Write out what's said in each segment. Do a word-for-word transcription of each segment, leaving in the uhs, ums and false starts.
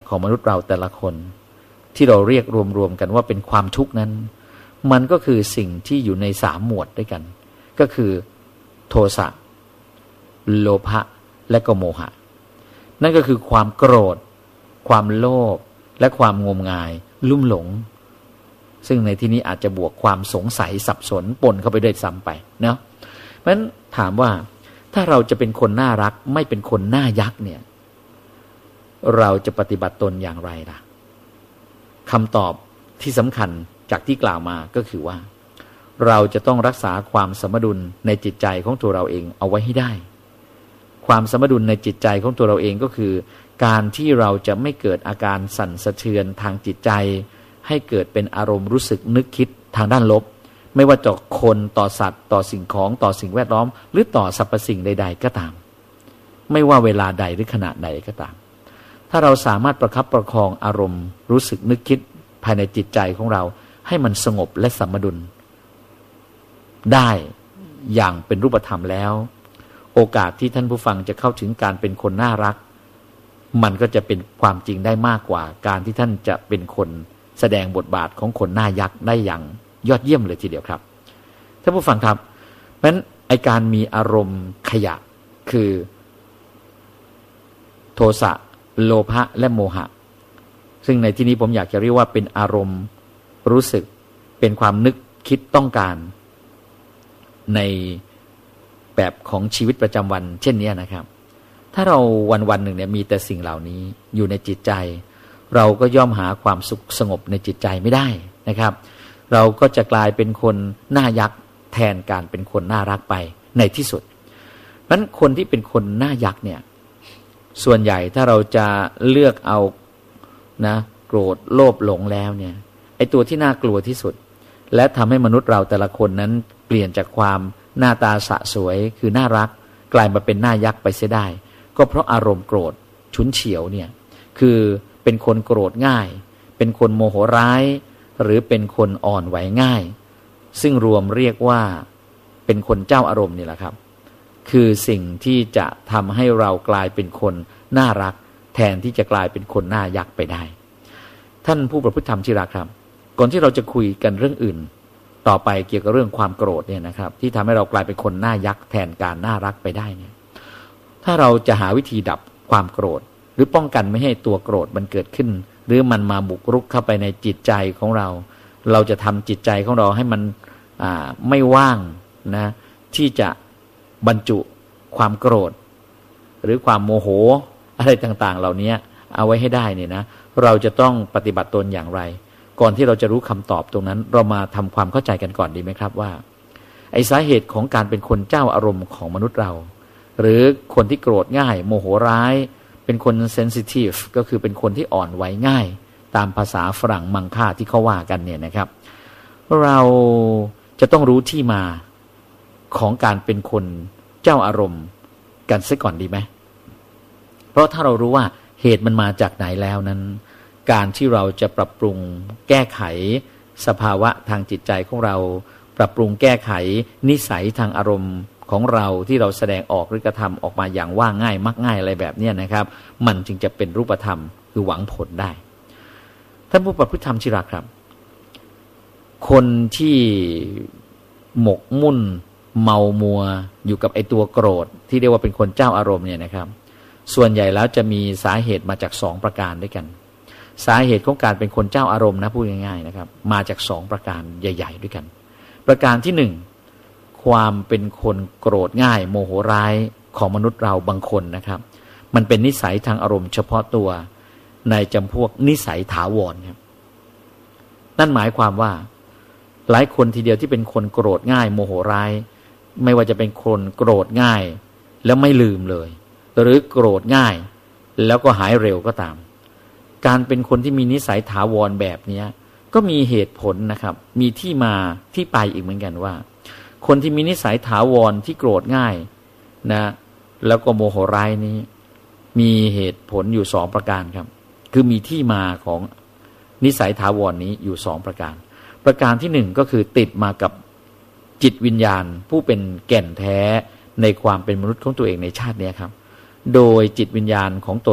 ของมนุษย์เราแต่ละคนที่เราเรียกรวมๆกันว่าเป็นความทุกข์นั้นมันก็คือสิ่งที่อยู่ในสามหมวดด้วยกันก็คือโทสะโลภะและก็โมหะนั่นก็คือความโกรธความโลภและความงมงายลุ่มหลงซึ่งในที่นี้อาจจะบวกความสงสัยสับสนปนเข้าไปด้วยซ้ำไปเนาะเพราะฉะนั้นถามว่าถ้าเราจะเป็นคนน่ารักไม่เป็นคนน่ายักเนี่ยเราจะปฏิบัติตนอย่างไรล่ะคำตอบที่สำคัญจากที่กล่าวมาก็คือว่าเราจะต้องรักษาความสมดุลในจิตใจของตัวเราเองเอาไว้ให้ได้ความสมดุลในจิตใจของตัวเราเองก็คือการที่เราจะไม่เกิดอาการสั่นสะเทือนทางจิตใจให้เกิดเป็นอารมณ์รู้สึกนึกคิดทางด้านลบไม่ว่าต่อคนต่อสัตว์ต่อสิ่งของต่อสิ่งแวดล้อมหรือต่อสรรพสิ่งใดๆก็ตามไม่ว่าเวลาใดหรือขณะใดก็ตามถ้าเราสามารถประคับประคองอารมณ์รู้สึกนึกคิดภายในจิตใจของเราให้มันสงบและสมดุลได้อย่างเป็นรูปธรรมแล้วโอกาสที่ท่านผู้ฟังจะเข้าถึงการเป็นคนน่ารักมันก็จะเป็นความจริงได้มากกว่าการที่ท่านจะเป็นคนแสดงบทบาทของคนน่ายักได้อย่างยอดเยี่ยมเลยทีเดียวครับท่านผู้ฟังครับเพราะฉะนั้นไอการมีอารมณ์ขยะคือโทสะโลภะและโมหะซึ่งในที่นี้ผมอยากจะเรียกว่าเป็นอารมณ์รู้สึกเป็นความนึกคิดต้องการในแบบของชีวิตประจำวันเช่นนี้นะครับถ้าเราวันวันหนึ่งเนี่ยมีแต่สิ่งเหล่านี้อยู่ในจิตใจเราก็ย่อมหาความสุขสงบในจิตใจไม่ได้นะครับเราก็จะกลายเป็นคนน่ายักแทนการเป็นคนน่ารักไปในที่สุดเพราะฉะนั้นคนที่เป็นคนน่ายักเนี่ยส่วนใหญ่ถ้าเราจะเลือกเอานะโกรธโลภหลงแล้วเนี่ยไอ้ตัวที่น่ากลัวที่สุดและทำให้มนุษย์เราแต่ละคนนั้นเปลี่ยนจากความหน้าตาสะสวยคือน่ารักกลายมาเป็นน่ายักไปเสียได้ก็เพราะอารมณ์โกรธฉุนเฉียวเนี่ยคือเป็นคนโกรธง่ายเป็นคนโมโหร้ายหรือเป็นคนอ่อนไหวง่ายซึ่งรวมเรียกว่าเป็นคนเจ้าอารมณ์นี่แหละครับคือสิ่งที่จะทำให้เรากลายเป็นคนน่ารักแทนที่จะกลายเป็นคนน่ายักไปได้ท่านผู้ประพฤติธรรมที่รักครับก่อนที่เราจะคุยกันเรื่องอื่นต่อไปเกี่ยวกับเรื่องความโกรธเนี่ยนะครับที่ทำให้เรากลายเป็นคนน่ายักแทนการน่ารักไปได้เนี่ยถ้าเราจะหาวิธีดับความโกรธหรือป้องกันไม่ให้ตัวโกรธมันเกิดขึ้นหรือมันมาบุกรุกเข้าไปในจิตใจของเราเราจะทำจิตใจของเราให้มันอ่าไม่ว่างนะที่จะบรรจุความโกรธหรือความโมโหอะไรต่างๆเหล่านี้เอาไว้ให้ได้เนี่ยนะเราจะต้องปฏิบัติตนอย่างไรก่อนที่เราจะรู้คำตอบตรงนั้นเรามาทำความเข้าใจกันก่อนดีไหมครับว่าไอ้สาเหตุของการเป็นคนเจ้าอารมณ์ของมนุษย์เราหรือคนที่โกรธง่ายโมโหร้ายเป็นคนเซนซิทีฟก็คือเป็นคนที่อ่อนไหวง่ายตามภาษาฝรั่งมังค่าที่เขาว่ากันเนี่ยนะครับเราจะต้องรู้ที่มาของการเป็นคนเจ้าอารมณ์กันซะก่อนดีไหมเพราะถ้าเรารู้ว่าเหตุมันมาจากไหนแล้วนั้นการที่เราจะปรับปรุงแก้ไขสภาวะทางจิตใจของเราปรับปรุงแก้ไขนิสัยทางอารมณ์ของเราที่เราแสดงออกหรือกระทำออกมาอย่างว่าง่ายมักง่ายอะไรแบบนี้นะครับมันจึงจะเป็นรูปธรรมคือหวังผลได้ท่านผู้ประพฤติธรรมที่รักครับคนที่หมกมุ่นเมามัวอยู่กับไอ้ตัวโกรธที่เรียกว่าเป็นคนเจ้าอารมณ์เนี่ยนะครับส่วนใหญ่แล้วจะมีสาเหตุมาจากสองประการด้วยกันสาเหตุของการเป็นคนเจ้าอารมณ์นะพูดง่ายๆนะครับมาจากสองประการใหญ่ๆด้วยกันประการที่หนึ่งความเป็นคนโกรธง่ายโมโหร้ายของมนุษย์เราบางคนนะครับมันเป็นนิสัยทางอารมณ์เฉพาะตัวในจำพวกนิสัยถาวรครับนั่นหมายความว่าหลายคนทีเดียวที่เป็นคนโกรธง่ายโมโหร้ายไม่ว่าจะเป็นคนโกรธง่ายแล้วไม่ลืมเลยหรือโกรธง่ายแล้วก็หายเร็วก็ตามการเป็นคนที่มีนิสัยถาวรแบบนี้ก็มีเหตุผลนะครับมีที่มาที่ไปอีกเหมือนกันว่าคนที่มีนิสัยถาวรที่โกรธง่ายนะแล้วก็โมโหร้ายนี้มีเหตุผลอยู่สองประการครับคือมีที่มาของนิสัยถาวรนี้อยู่สองประการประการที่หนึ่งก็คือติดมากับจิตวิญญาณผู้เป็นแก่นแท้ในความเป็นมนุษย์ของตัวเองในชาตินี้ครับโดยจิตวิญญาณของตน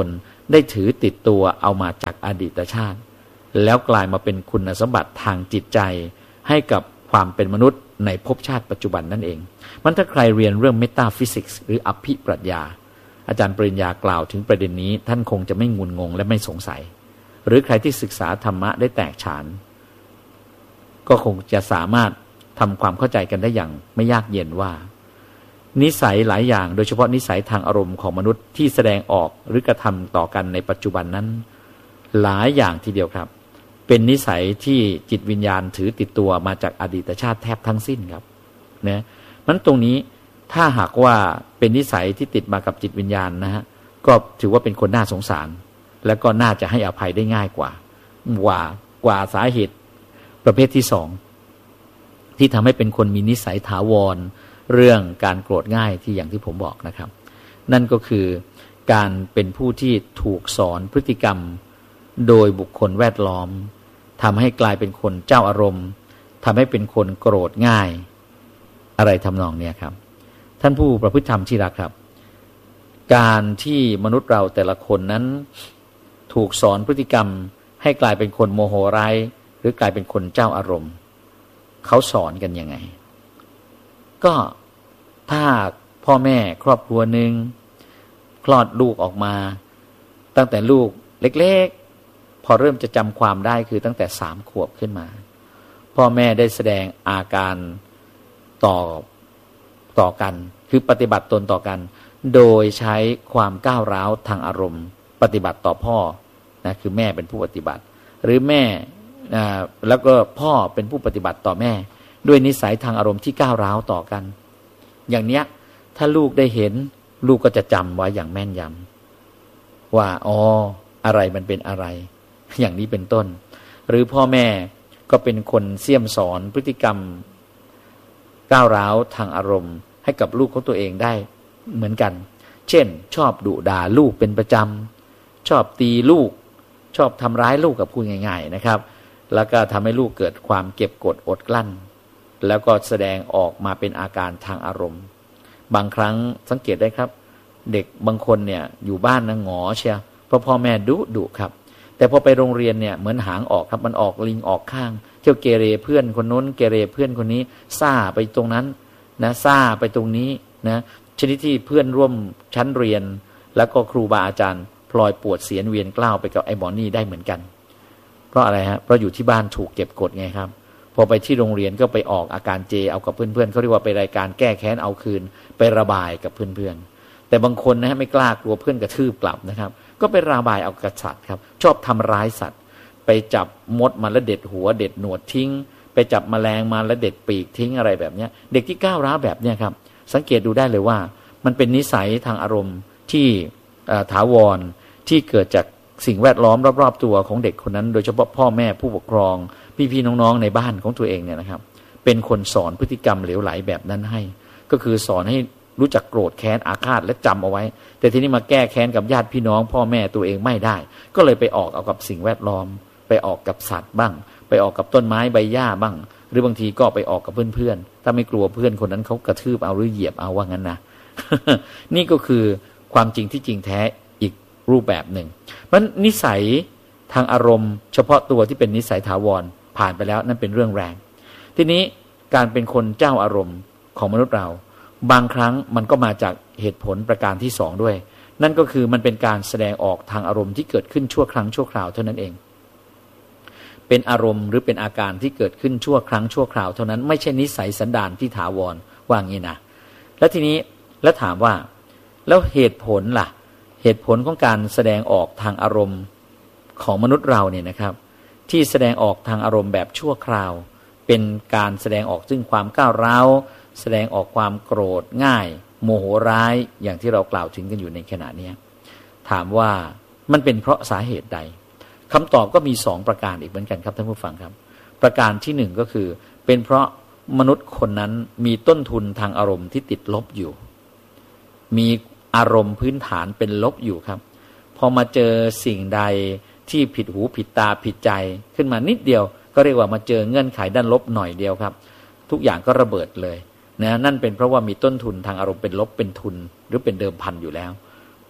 ได้ถือติดตัวเอามาจากอดีตชาติแล้วกลายมาเป็นคุณสมบัติทางจิตใจให้กับความเป็นมนุษย์ในภพชาติปัจจุบันนั่นเองมันถ้าใครเรียนเรื่องเมตาฟิสิกส์หรืออภิปรัชญาอาจารย์ปริญญากล่าวถึงประเด็นนี้ท่านคงจะไม่งุนงงและไม่สงสัยหรือใครที่ศึกษาธรรมะได้แตกฉานก็คงจะสามารถทำความเข้าใจกันได้อย่างไม่ยากเย็นว่านิสัยหลายอย่างโดยเฉพาะนิสัยทางอารมณ์ของมนุษย์ที่แสดงออกหรือกระทำต่อกันในปัจจุบันนั้นหลายอย่างทีเดียวครับเป็นนิสัยที่จิตวิญญาณถือติดตัวมาจากอดีตชาติแทบทั้งสิ้นครับนะมันตรงนี้ถ้าหากว่าเป็นนิสัยที่ติดมากับจิตวิญญาณนะฮะก็ถือว่าเป็นคนน่าสงสารและก็น่าจะให้อภัยได้ง่ายกว่ากว่ากว่าสาเหตุประเภทที่สองที่ทำให้เป็นคนมีนิสัยถาวรเรื่องการโกรธง่ายที่อย่างที่ผมบอกนะครับนั่นก็คือการเป็นผู้ที่ถูกสอนพฤติกรรมโดยบุคคลแวดล้อมทำให้กลายเป็นคนเจ้าอารมณ์ทำให้เป็นคนโกรธง่ายอะไรทำนองเนี้ยครับท่านผู้ประพฤติธรรมที่รักครับการที่มนุษย์เราแต่ละคนนั้นถูกสอนพฤติกรรมให้กลายเป็นคนโมโหร้ายหรือกลายเป็นคนเจ้าอารมณ์เขาสอนกันยังไงก็ถ้าพ่อแม่ครอบครัวหนึ่งคลอดลูกออกมาตั้งแต่ลูกเล็กๆพอเริ่มจะจำความได้คือตั้งแต่สามขวบขึ้นมาพ่อแม่ได้แสดงอาการต่อต่อกันคือปฏิบัติตนต่อกันโดยใช้ความก้าวร้าวทางอารมณ์ปฏิบัติต่อพ่อนะคือแม่เป็นผู้ปฏิบัติหรือแม่อ่าแล้วก็พ่อเป็นผู้ปฏิบัติต่อแม่ด้วยนิสัยทางอารมณ์ที่ก้าวร้าวต่อกันอย่างเนี้ยถ้าลูกได้เห็นลูกก็จะจำไว้อย่างแม่นยำว่าอ๋ออะไรมันเป็นอะไรอย่างนี้เป็นต้นหรือพ่อแม่ก็เป็นคนเสี่ยมสอนพฤติกรรมก้าวร้าวทางอารมณ์ให้กับลูกของตัวเองได้เหมือนกันเช่นชอบดุด่าลูกเป็นประจำชอบตีลูกชอบทำร้ายลูกกับพูดง่ายๆนะครับแล้วก็ทำให้ลูกเกิดความเก็บกดอดกลั้นแล้วก็แสดงออกมาเป็นอาการทางอารมณ์บางครั้งสังเกตได้ครับเด็กบางคนเนี่ยอยู่บ้านนะหงอเชียวเพราะพ่อแม่ดุดุครับแต่พอไปโรงเรียนเนี่ยเหมือนหางออกครับมันออกลิงออกข้างเที่ยวเกเรเพื่อนคนนู้นเกเรเพื่อนคนนี้ซ่าไปตรงนั้นนะซ่าไปตรงนี้นะชนิดที่เพื่อนร่วมชั้นเรียนแล้วก็ครูบาอาจารย์พลอยปวดเสียนเวียนกล้าวไปกับไอ้หมอนี่ได้เหมือนกันเพราะอะไรฮะเพราะอยู่ที่บ้านถูกเก็บกดไงครับพอไปที่โรงเรียนก็ไปออกอาการเจเอากับเพื่อนๆเขาเรียกว่าไปรายการแก้แค้นเอาคืนไประบายกับเพื่อนๆแต่บางคนนะฮะไม่กล้ากลัวเพื่อนกระทืบกลับนะครับก็ไประบายเอากับสัตว์ครับชอบทำร้ายสัตว์ไปจับมดมาแล้วเด็ดหัวเด็ดหนวดทิ้งไปจับแมลงมาแล้วเด็ดปีกทิ้งอะไรแบบนี้เด็กที่ก้าวร้าวแบบนี้ครับสังเกตดูได้เลยว่ามันเป็นนิสัยทางอารมณ์ที่ถาวรที่เกิดจากสิ่งแวดล้อมรอบๆตัวของเด็กคนนั้นโดยเฉพาะพ่อแม่ผู้ปกครองพี่ๆน้องๆในบ้านของตัวเองเนี่ยนะครับเป็นคนสอนพฤติกรรมเหลวไหลแบบนั้นให้ก็คือสอนให้รู้จักโกรธแค้นอาฆาตและจำเอาไว้แต่ทีนี้มาแก้แค้นกับญาติพี่น้องพ่อแม่ตัวเองไม่ได้ก็เลยไปออกเอากับสิ่งแวดล้อมไปออกกับสัตว์บ้างไปออกกับต้นไม้ใบหญ้าบ้างหรือบางทีก็ไปออกกับเพื่อนๆถ้าไม่กลัวเพื่อนคนนั้นเขากระทืบเอาหรือเหยียบเอาว่างั้นนะ นี่ก็คือความจริงที่จริงแท้อีกรูปแบบหนึ่งเพราะนิสัยทางอารมณ์เฉพาะตัวที่เป็นนิสัยถาวรผ่านไปแล้วนั่นเป็นเรื่องแรงทีนี้การเป็นคนเจ้าอารมณ์ของมนุษย์เราบางครั้งมันก็มาจากเหตุผลประการที่สองด้วยนั่นก็คือมันเป็นการแสดงออกทางอารมณ์ที่เกิดขึ้นชั่วครั้งชั่วคราวเท่านั้นเองเป็นอารมณ์หรือเป็นอาการที่เกิดขึ้นชั่วครั้งชั่วคราวเท่านั้นไม่ใช่นิสัยสันดานที่ถาวรว่างี้นะแล้วทีนี้แล้วถามว่าแล้วเหตุผลล่ะเหตุผลของการแสดงออกทางอารมณ์ของมนุษย์เราเนี่ยนะครับที่แสดงออกทางอารมณ์แบบชั่วคราวเป็นการแสดงออกซึ่งความก้าวร้าวแสดงออกความโกรธง่ายโมโหร้ายอย่างที่เรากล่าวถึงกันอยู่ในขณะนี้ถามว่ามันเป็นเพราะสาเหตุใดคำตอบก็มีสองประการอีกเหมือนกันครับท่านผู้ฟังครับประการที่หนึ่งก็คือเป็นเพราะมนุษย์คนนั้นมีต้นทุนทางอารมณ์ที่ติดลบอยู่มีอารมณ์พื้นฐานเป็นลบอยู่ครับพอมาเจอสิ่งใดที่ผิดหูผิดตาผิดใจขึ้นมานิดเดียวก็เรียกว่ามาเจอเงื่อนไขด้านลบหน่อยเดียวครับทุกอย่างก็ระเบิดเลยนะนั่นเป็นเพราะว่ามีต้นทุนทางอารมณ์เป็นลบเป็นทุนหรือเป็นเดิมพันอยู่แล้วพอ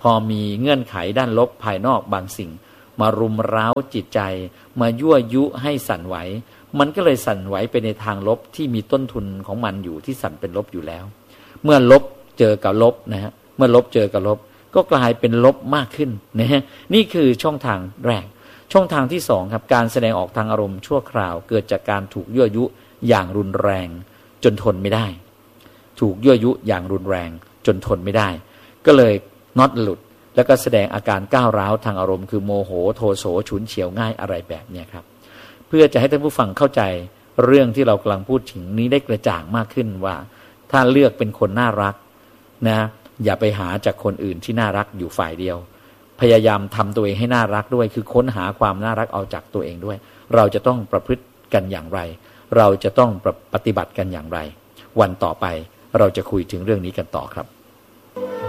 อมีเงื่อนไขด้านลบภายนอกบางสิ่งมารุมเร้าจิตใจมายั่วยุให้สั่นไหวมันก็เลยสั่นไหวไปในทางลบที่มีต้นทุนของมันอยู่ที่สั่นเป็นลบอยู่แล้วเมื่อลบเจอกับลบนะฮะเมื่อลบเจอกับลบก็กลายเป็นลบมากขึ้นนะฮะนี่คือช่องทางแรกช่องทางที่สองครับการแสดงออกทางอารมณ์ชั่วคราวเกิดจากการถูกยั่วยุอย่างรุนแรงจนทนไม่ได้ถูกยั่วยุอย่างรุนแรงจนทนไม่ได้ก็เลยน็อตหลุดแล้วก็แสดงอาการก้าวร้าวทางอารมณ์คือโมโหโทโสฉุนเฉียวง่ายอะไรแบบนี้ครับเพื่อจะให้ท่านผู้ฟังเข้าใจเรื่องที่เรากำลังพูดถึงนี้ได้กระจ่างมากขึ้นว่าถ้าเลือกเป็นคนน่ารักนะอย่าไปหาจากคนอื่นที่น่ารักอยู่ฝ่ายเดียวพยายามทำตัวเองให้น่ารักด้วยคือค้นหาความน่ารักเอาจากตัวเองด้วยเราจะต้องประพฤติกันอย่างไรเราจะต้องปฏิบัติกันอย่างไรวันต่อไปเราจะคุยถึงเรื่องนี้กันต่อครับ